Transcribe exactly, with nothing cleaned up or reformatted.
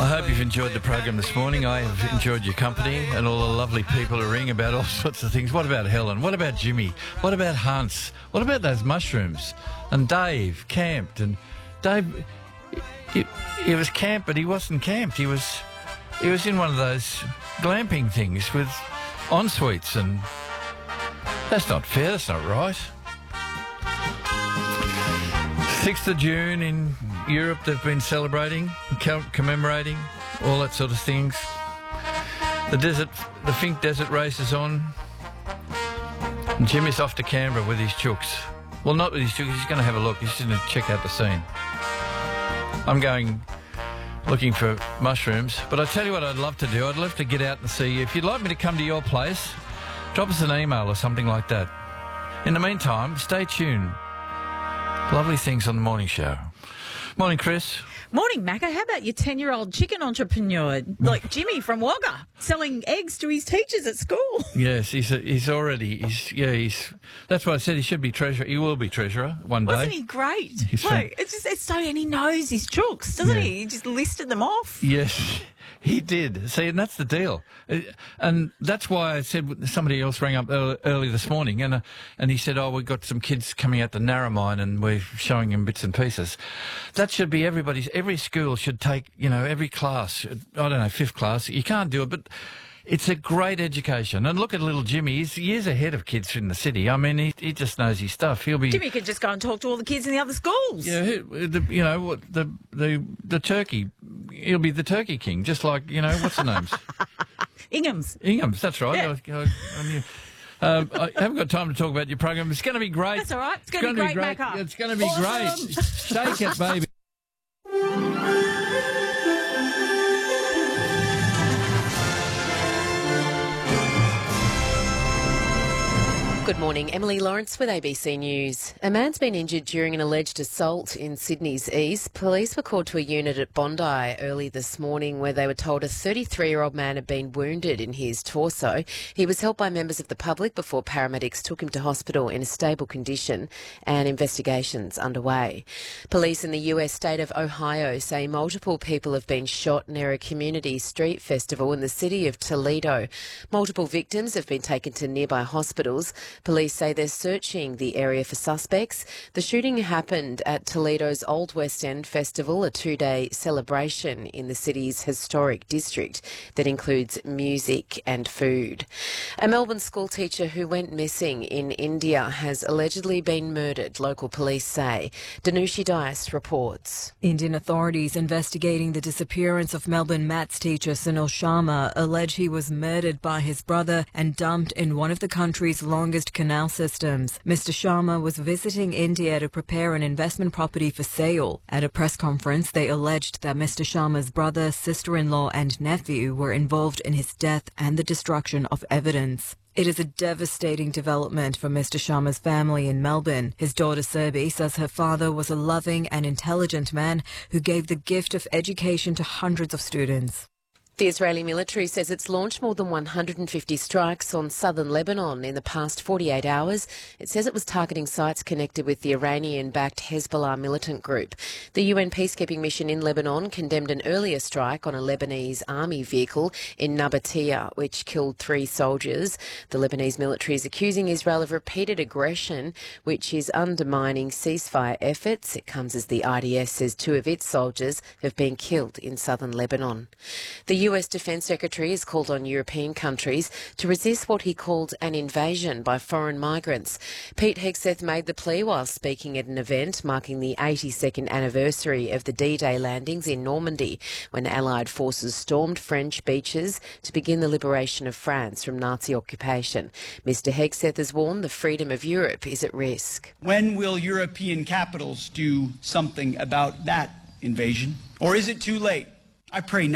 I hope you've enjoyed the program this morning. I have enjoyed your company and all the lovely people who ring about all sorts of things. What about Helen? What about Jimmy? What about Hans? What about those mushrooms? And Dave camped. And Dave, he, he was camped, but he wasn't camped. He was, he was in one of those glamping things with en-suites, and that's not fair. That's not right. sixth of June in Europe, they've been celebrating, commemorating, all that sort of things. The desert, the Finke Desert race is on. And Jimmy's off to Canberra with his chooks. Well, not with his chooks, he's going to have a look. He's going to check out the scene. I'm going looking for mushrooms. But I tell you what I'd love to do. I'd love to get out and see you. If you'd like me to come to your place, drop us an email or something like that. In the meantime, stay tuned. Lovely things on the morning show. Morning, Chris. Morning, Macca. How about your ten-year-old chicken entrepreneur, like Jimmy from Wagga, selling eggs to his teachers at school? Yes, he's a, he's already, he's, yeah, he's, that's why I said he should be treasurer. He will be treasurer one day. Wasn't he great? He's like, it's just, it's so, and he knows his chooks, doesn't Yeah. he? He just listed them off. Yes, he did. See, and that's the deal. Uh, And that's why I said somebody else rang up early, early this morning, and uh, and he said, oh, we've got some kids coming out to Narromine and we're showing them bits and pieces. That should be everybody's, every school should take, you know, every class, I don't know, fifth class. You can't do it, but it's a great education. And look at little Jimmy. He's years ahead of kids in the city. I mean, he, he just knows his stuff. He'll be... Jimmy could just go and talk to all the kids in the other schools. Yeah, who- the, you know, what the, the, the turkey, he'll be the turkey king, just like, you know, what's the names? Ingham's. Ingham's, that's right. Yeah. I, I, I knew. Um, I haven't got time to talk about your program. It's going to be great. That's all right. It's going to be great, Macca. It's going to be Awesome. great. Shake it, baby. Good morning, Emily Lawrence with A B C News. A man's been injured during an alleged assault in Sydney's east. Police were called to a unit at Bondi early this morning where they were told a thirty-three-year-old man had been wounded in his torso. He was helped by members of the public before paramedics took him to hospital in a stable condition, and investigations underway. Police in the U S state of Ohio say multiple people have been shot near a community street festival in the city of Toledo. Multiple victims have been taken to nearby hospitals. Police say they're searching the area for suspects. The shooting happened at Toledo's Old West End Festival, a two-day celebration in the city's historic district that includes music and food. A Melbourne schoolteacher who went missing in India has allegedly been murdered, local police say. Danushi Dias reports. Indian authorities investigating the disappearance of Melbourne maths teacher Sunil Sharma allege he was murdered by his brother and dumped in one of the country's longest canal systems. Mister Sharma was visiting India to prepare an investment property for sale. At a press conference, they alleged that Mister Sharma's brother, sister-in-law and nephew were involved in his death and the destruction of evidence. It is a devastating development for Mister Sharma's family in Melbourne. His daughter Serbi says her father was a loving and intelligent man who gave the gift of education to hundreds of students. The Israeli military says it's launched more than one hundred fifty strikes on southern Lebanon in the past forty-eight hours. It says it was targeting sites connected with the Iranian-backed Hezbollah militant group. The U N peacekeeping mission in Lebanon condemned an earlier strike on a Lebanese army vehicle in Nabatea, which killed three soldiers. The Lebanese military is accusing Israel of repeated aggression, which is undermining ceasefire efforts. It comes as the I D F says two of its soldiers have been killed in southern Lebanon. The U S Defence Secretary has called on European countries to resist what he called an invasion by foreign migrants. Pete Hegseth made the plea while speaking at an event marking the eighty-second anniversary of the D-Day landings in Normandy, when Allied forces stormed French beaches to begin the liberation of France from Nazi occupation. Mister Hegseth has warned the freedom of Europe is at risk. When will European capitals do something about that invasion? Or is it too late? I pray not.